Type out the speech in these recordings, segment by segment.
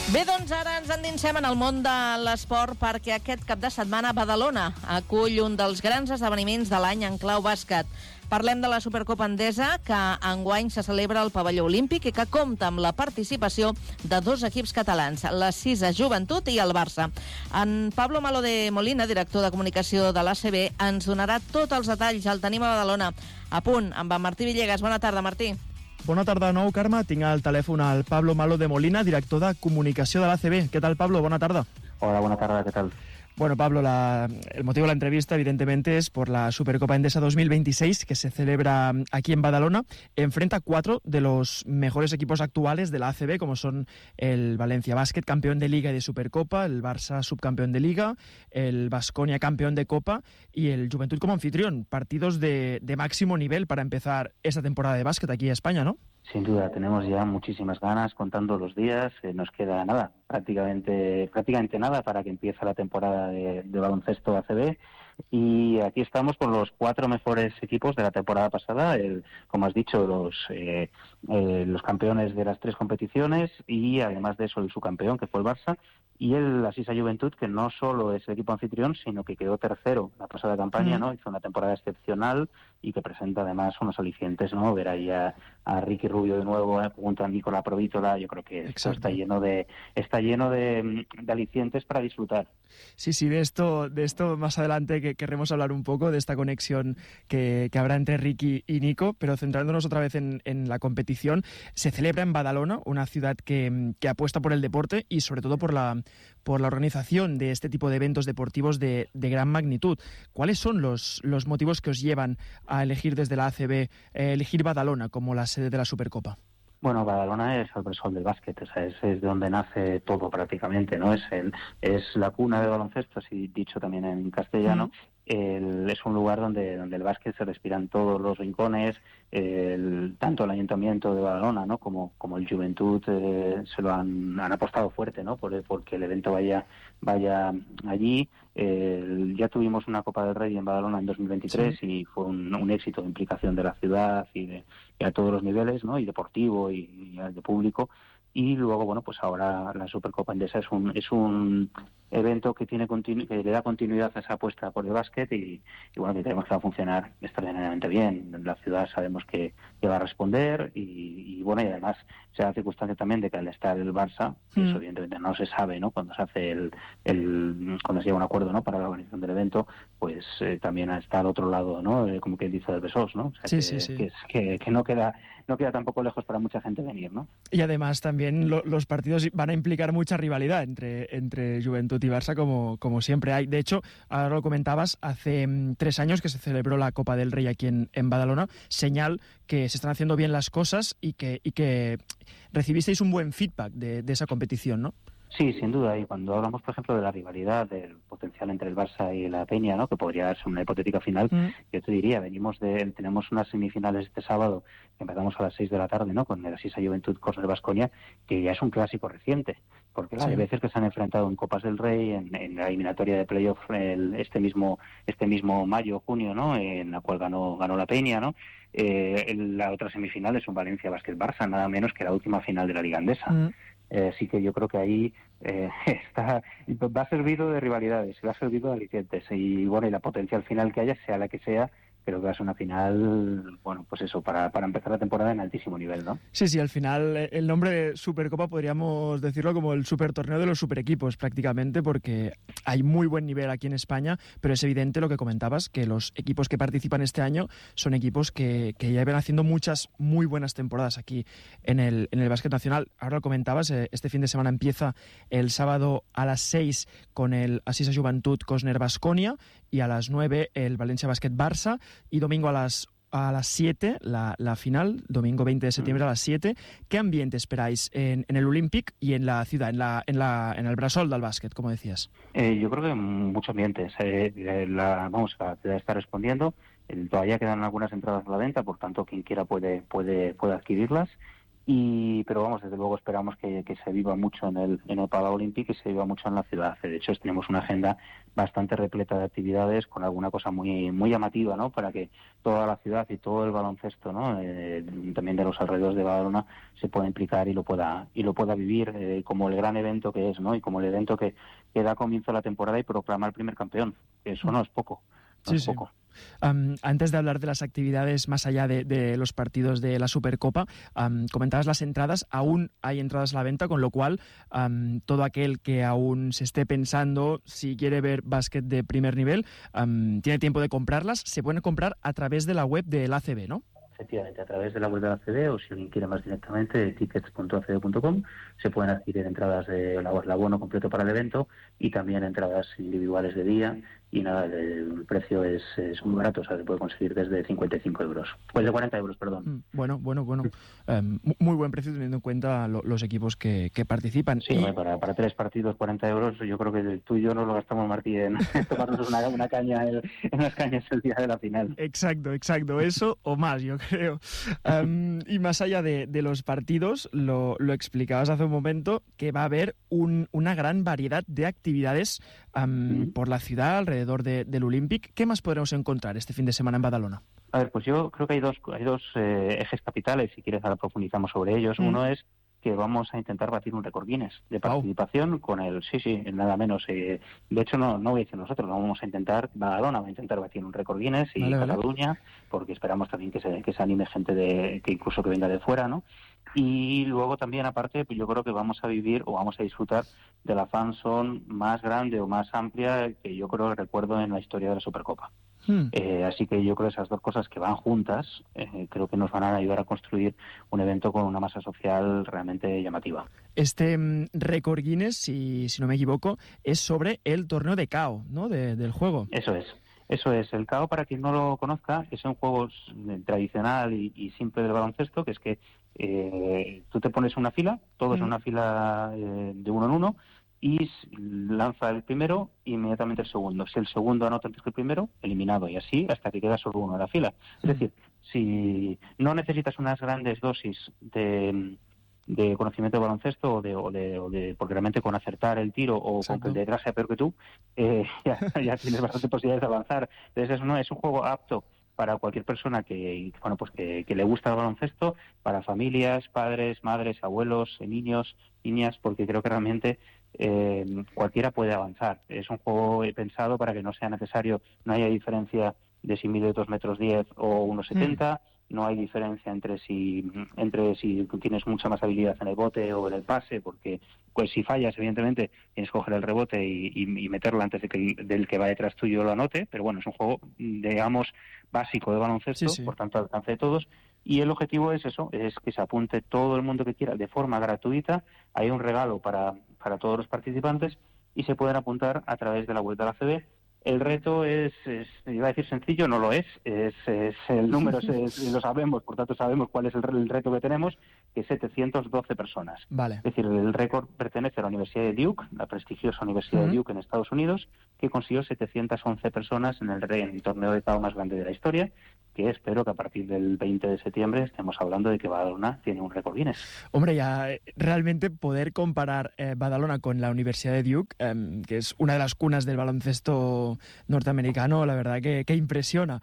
Bé, doncs ara ens endinsem en el món de l'esport perquè aquest cap de setmana Badalona acull un dels grans esdeveniments de l'any en clau bàsquet. Parlem de la Supercopa Endesa, que enguany se celebra al pavelló olímpic i que compta amb la participació de 2 equips catalans, la Cisa Joventut i el Barça. En Pablo Malo de Molina, director de comunicació de l'ACB, ens donarà tots els detalls. El tenim a Badalona. A punt, amb en Martí Villegas. Bona tarda, Martí. Bona tarda de nou, Carme. Tinc al telèfon al Pablo Malo de Molina, director de comunicació de l'ACB. ¿Qué tal, Pablo? Bona tarda. Hola, buena tarde, ¿qué tal? Bueno, Pablo, el motivo de la entrevista, evidentemente, es por la Supercopa Endesa 2026, que se celebra aquí en Badalona. Enfrenta 4 de los mejores equipos actuales de la ACB, como son el Valencia Basket, campeón de Liga y de Supercopa, el Barça, subcampeón de Liga, el Baskonia, campeón de Copa, y el Juventud como anfitrión. Partidos de máximo nivel para empezar esta temporada de básquet aquí en España, ¿no? Sin duda, tenemos ya muchísimas ganas, contando los días, nos queda nada, prácticamente nada para que empiece la temporada de baloncesto ACB, y aquí estamos con los 4 mejores equipos de la temporada pasada, como has dicho, los campeones de las 3 competiciones, y además de eso el subcampeón, que fue el Barça, y la Cisa Juventud, que no solo es el equipo anfitrión, sino que quedó tercero la pasada campaña, ¿no? Hizo una temporada excepcional y que presenta además unos alicientes, ¿no? Ver ahí a Ricky Rubio de nuevo, junto a Nicola Provítola. Yo creo que esto está lleno de alicientes para disfrutar. Sí, de esto más adelante que querremos hablar un poco, de esta conexión que habrá entre Ricky y Nico, pero centrándonos otra vez en la competición. Se celebra en Badalona, una ciudad que apuesta por el deporte y sobre todo por la organización de este tipo de eventos deportivos de gran magnitud. ¿Cuáles son los motivos que os llevan a elegir desde la ACB, elegir Badalona como la sede de la Supercopa? Bueno, Badalona es el brezol del básquet, o sea, es de donde nace todo prácticamente, ¿no? Es la cuna del baloncesto, así dicho también en castellano. Es un lugar donde el básquet se respira en todos los rincones, tanto el Ayuntamiento de Badalona, ¿no? como el Juventud se lo han apostado fuerte, ¿no? Porque el evento vaya allí. Ya tuvimos una Copa del Rey en Badalona en 2023 y fue un éxito de implicación de la ciudad y a todos los niveles, ¿no? Y deportivo y de público. Y luego, bueno, pues ahora la Supercopa Endesa es un evento que que le da continuidad a esa apuesta por el básquet y bueno, que creemos que va a funcionar extraordinariamente bien. La ciudad sabemos que va a responder y bueno, y además se da la circunstancia también de que al estar el Barça, que eso evidentemente no se sabe, ¿no? Cuando se hace cuando se llega a un acuerdo, ¿no? Para la organización del evento, pues también está al otro lado, ¿no? Como quien dice del Besós, ¿no? O sea, sí. Que no queda tampoco lejos para mucha gente venir, ¿no? Y además también los partidos van a implicar mucha rivalidad entre Juventud y Barça, como siempre hay. De hecho, ahora lo comentabas, hace 3 años que se celebró la Copa del Rey aquí en Badalona, señal que se están haciendo bien las cosas y que recibisteis un buen feedback de esa competición, ¿no? Sí, sin duda. Y cuando hablamos, por ejemplo, de la rivalidad, del potencial entre el Barça y la Peña, ¿no? Que podría ser una hipotética final, yo te diría, tenemos unas semifinales este sábado, que empezamos a las 6 de la tarde, ¿no? Con el Cisa Juventud Corner Baskonia, que ya es un clásico reciente. Porque hay veces que se han enfrentado en Copas del Rey, en la eliminatoria de playoff este mismo mayo, junio, ¿no? En la cual ganó la Peña, ¿no? La otra semifinal es un Valencia Basket Barça, nada menos que la última final de la Liga Endesa. Así que yo creo que ahí va a servir de rivalidades, va a servir de alicientes y bueno, y la potencial final que haya, sea la que sea, creo que va a ser una final, bueno, pues eso, para empezar la temporada en altísimo nivel, ¿no? Sí, al final el nombre de Supercopa podríamos decirlo como el super torneo de los super equipos prácticamente, porque hay muy buen nivel aquí en España, pero es evidente lo que comentabas, que los equipos que participan este año son equipos que ya llevan haciendo muchas muy buenas temporadas aquí en el básquet nacional. Ahora lo comentabas, este fin de semana empieza el sábado a las 6 con el Cisa Joventut Corner Baskonia y a las 9 el Valencia Basket Barça y domingo a las 7 la final, domingo 20 de septiembre a las 7. ¿Qué ambiente esperáis en el Olympic y en la ciudad, en el brasol del básquet, como decías? Yo creo que mucho ambiente. La ciudad está respondiendo. Todavía quedan algunas entradas a la venta, por tanto quien quiera puede adquirirlas. Pero vamos, desde luego esperamos que se viva mucho en el Palau Olímpic y se viva mucho en la ciudad. De hecho, tenemos una agenda bastante repleta de actividades con alguna cosa muy muy llamativa, ¿no? Para que toda la ciudad y todo el baloncesto, ¿no? También de los alrededores de Badalona se pueda implicar y lo pueda vivir como el gran evento que es, ¿no? Y como el evento que da comienzo a la temporada y proclama el primer campeón. Eso no es poco. No es poco. Antes de hablar de las actividades más allá de los partidos de la Supercopa, comentabas las entradas. Aún hay entradas a la venta, con lo cual todo aquel que aún se esté pensando si quiere ver básquet de primer nivel tiene tiempo de comprarlas. Se pueden comprar a través de la web del ACB, ¿no? Efectivamente, a través de la web de la ACB, o si alguien quiere más directamente, de tickets.acb.com, se pueden adquirir entradas del abono completo para el evento y también entradas individuales de día. Y nada, el precio es muy barato, o sea, se puede conseguir desde 55 euros. Pues de 40 euros, perdón. Bueno. Muy buen precio teniendo en cuenta los equipos que participan. Sí, para 3 partidos, 40 euros, yo creo que tú y yo nos lo gastamos, Martí, en tomarnos una caña en las cañas el día de la final. Exacto, eso o más, yo creo. Y más allá de los partidos, lo explicabas hace un momento, que va a haber una gran variedad de actividades por la ciudad, alrededor del Olympic. ¿Qué más podremos encontrar este fin de semana en Badalona? A ver, pues yo creo que hay dos ejes capitales, si quieres ahora profundizamos sobre ellos. Uno es que vamos a intentar batir un récord Guinness de participación con nada menos. De hecho, no voy a decir nosotros, no vamos a intentar, Badalona va a intentar batir un récord Guinness y Cataluña, porque esperamos también que se anime gente que incluso que venga de fuera, ¿no? Y luego también, aparte, pues yo creo que vamos a vivir o vamos a disfrutar de la fan zone más grande o más amplia que yo creo que recuerdo en la historia de la Supercopa. Así que yo creo que esas dos cosas que van juntas creo que nos van a ayudar a construir un evento con una masa social realmente llamativa. Este récord Guinness, si no me equivoco, es sobre el torneo de KO, ¿no? Del juego. Eso es. El KO, para quien no lo conozca, es un juego tradicional y simple del baloncesto, que es que tú te pones una fila, todos en una fila de uno en uno, y lanza el primero y inmediatamente el segundo. Si el segundo anota antes que el primero, eliminado, y así hasta que queda solo uno en la fila. Es decir, si no necesitas unas grandes dosis de conocimiento de baloncesto porque realmente con acertar el tiro o con que el de detrás sea peor que tú, ya tienes bastantes posibilidades de avanzar. Entonces es un juego apto para cualquier persona que le gusta el baloncesto, para familias, padres, madres, abuelos, niños, niñas, porque creo que realmente cualquiera puede avanzar. Es un juego pensado para que no sea necesario, no haya diferencia de si mide 2,10 metros o 1,70. No hay diferencia entre si tienes mucha más habilidad en el bote o en el pase, porque pues si fallas, evidentemente, tienes que coger el rebote y meterlo antes del que va detrás tuyo lo anote, pero bueno, es un juego, digamos, básico de baloncesto, por tanto, al alcance de todos, y el objetivo es eso, es que se apunte todo el mundo que quiera de forma gratuita. Hay un regalo para todos los participantes y se pueden apuntar a través de la web de la CB. El reto iba a decir sencillo, no lo es el número lo sabemos, por tanto sabemos cuál es el reto que tenemos, que es 712 personas. Vale. Es decir, el récord pertenece a la Universidad de Duke, la prestigiosa Universidad de Duke en Estados Unidos, que consiguió 711 personas en el torneo de KO más grande de la historia, que espero que a partir del 20 de septiembre estemos hablando de que Badalona tiene un récord Guinness. Hombre, ya realmente poder comparar Badalona con la Universidad de Duke, que es una de las cunas del baloncesto norteamericano, la verdad que impresiona.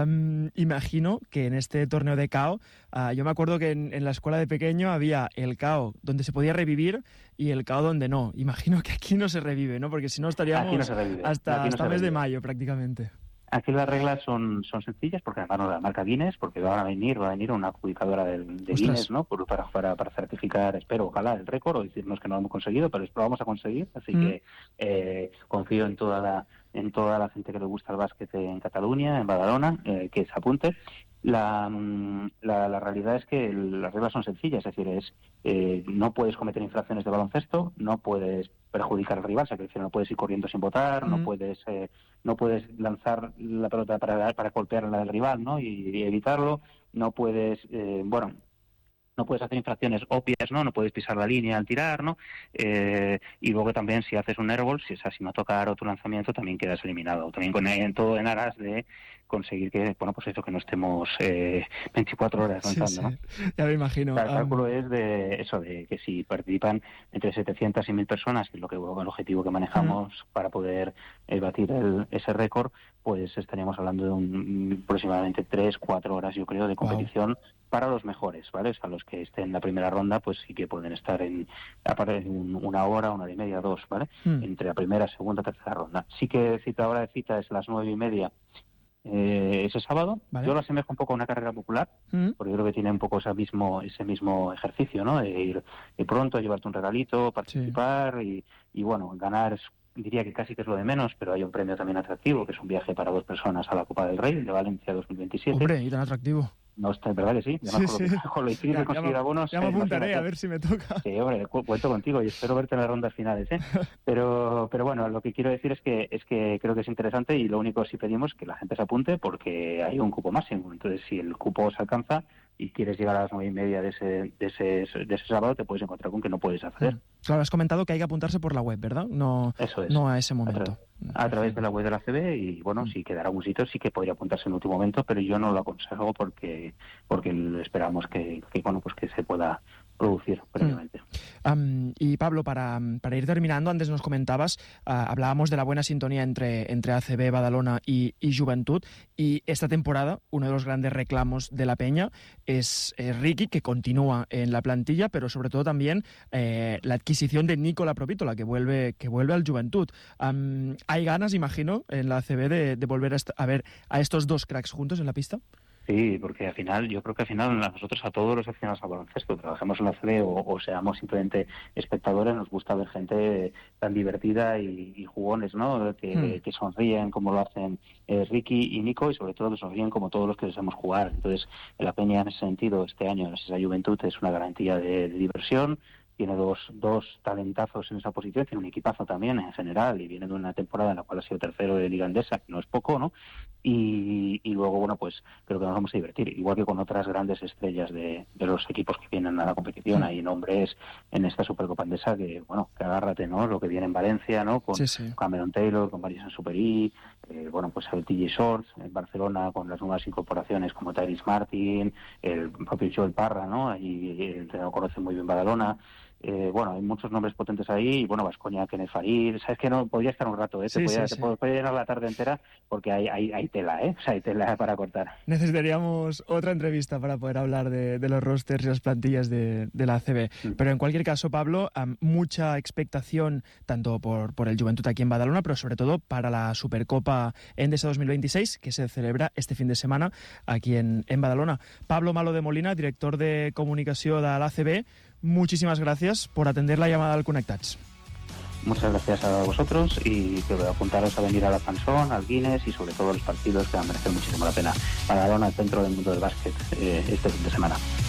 Imagino que en este torneo de KO, yo me acuerdo que en la escuela de pequeño había el KO donde se podía revivir y el KO donde no. Imagino que aquí no se revive, ¿no? Porque si no estaríamos hasta mes de mayo prácticamente. Aquí las reglas son sencillas, porque además la marca Guinness, porque va a venir una adjudicadora de Guinness, ¿no? Para certificar, espero, ojalá, el récord, o decirnos que no lo hemos conseguido, pero lo vamos a conseguir, así que confío en toda la gente que le gusta el básquet en Cataluña, en Badalona, que se apunte. La realidad es que las reglas son sencillas, es decir, no puedes cometer infracciones de baloncesto, no puedes perjudicar al rival, o sea, que no puedes ir corriendo sin botar, no puedes lanzar la pelota para golpear a la del rival, ¿no? y evitarlo, no puedes no puedes hacer infracciones obvias, no puedes pisar la línea al tirar, ¿no? Y luego también si haces un airball, si es así no tocar o tu lanzamiento, también quedas eliminado. También todo en aras de conseguir que, bueno, pues eso, que no estemos 24 horas lanzando, ¿no? Ya me imagino. El cálculo es de eso, de que si participan entre 700 y 1000 personas, que es el objetivo que manejamos para poder batir ese récord, pues estaríamos hablando de aproximadamente 3-4 horas, yo creo, de competición para los mejores, ¿vale? O sea, los que estén en la primera ronda, pues sí que pueden estar en 1 hora, 1 hora y media, 2, ¿vale? Entre la primera, segunda, tercera ronda. Sí que hora de cita es las 9:30 ese sábado. ¿Vale? Yo lo asemejo un poco a una carrera popular, porque yo creo que tiene un poco ese mismo ejercicio, ¿no? De ir pronto, llevarte un regalito, participar y bueno, ganar, diría que casi que es lo de menos, pero hay un premio también atractivo, que es un viaje para 2 personas a la Copa del Rey de Valencia 2027. Hombre, y tan atractivo. No, está, ¿verdad que sí? Además, con lo difícil de conseguir abonos... Ya me apuntaré, a ver si me toca. Sí, hombre, cuento contigo y espero verte en las rondas finales, ¿eh? Pero bueno, lo que quiero decir es que creo que es interesante y lo único sí pedimos que la gente se apunte porque hay un cupo máximo. Entonces, si el cupo se alcanza y quieres llegar a las 9:30 de ese sábado, te puedes encontrar con que no puedes acceder. Claro, has comentado que hay que apuntarse por la web, ¿verdad? No, eso es. No a ese momento. A través de la web de la ACB y, bueno, si quedara algún sitio sí que podría apuntarse en último momento, pero yo no lo aconsejo porque esperamos que se pueda producir previamente. Y Pablo, para ir terminando, antes nos comentabas, hablábamos de la buena sintonía entre ACB, Badalona y Joventut, y esta temporada uno de los grandes reclamos de la Peña es Ricky, que continúa en la plantilla, pero sobre todo también la adquisición de Nicola Propitola, que vuelve al Joventut. ¿Hay ganas, imagino, en la ACB de volver a ver a estos 2 cracks juntos en la pista? Sí, porque yo creo que al final nosotros a todos los aficionados al baloncesto, trabajemos en la ACB o seamos simplemente espectadores, nos gusta ver gente tan divertida y jugones, ¿no? Que sonríen como lo hacen Ricky y Nico y sobre todo que sonríen como todos los que deseamos jugar. Entonces, la Peña en ese sentido, este año, gracias a Joventut, es una garantía de diversión. Tiene dos talentazos en esa posición, tiene un equipazo también en general y viene de una temporada en la cual ha sido tercero de Liga Endesa, que no es poco, ¿no? Y luego, bueno, pues creo que nos vamos a divertir, igual que con otras grandes estrellas de los equipos que vienen a la competición. Hay nombres en esta Supercopa Endesa que, bueno, que agárrate, ¿no? Lo que viene en Valencia, ¿no? Con Cameron Taylor, con Marison Superi, bueno, pues el TJ Shorts en Barcelona con las nuevas incorporaciones como Tyrese Martin, el propio Joel Parra, ¿no? Ahí el entrenador conoce muy bien Badalona. Bueno, hay muchos nombres potentes ahí y, bueno, Baskonia, Kenneth Farid, sabes que no podría estar un rato, te puede llenar la tarde entera porque hay tela, o sea, hay tela para cortar. Necesitaríamos otra entrevista para poder hablar de los rosters y las plantillas de la ACB. Pero en cualquier caso, Pablo, mucha expectación tanto por el Joventut aquí en Badalona, pero sobre todo para la Supercopa Endesa 2026, que se celebra este fin de semana aquí en Badalona. Pablo Malo de Molina, director de comunicació de l'ACB, muchísimas gracias por atender la llamada al Connectats. Muchas gracias a vosotros y que apuntaros a venir a la Sansón, al Guinness y sobre todo a los partidos que van a merecer muchísimo la pena. Badalona, el centro del mundo del básquet, este fin de semana.